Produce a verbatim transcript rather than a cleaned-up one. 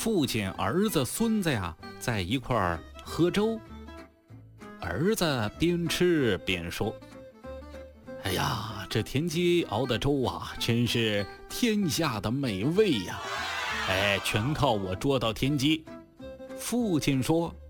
父亲、儿子、孙子呀，在一块儿喝粥。儿子边吃边说：“哎呀，这田鸡熬的粥啊，真是天下的美味呀！哎，全靠我捉到田鸡。”父亲说：“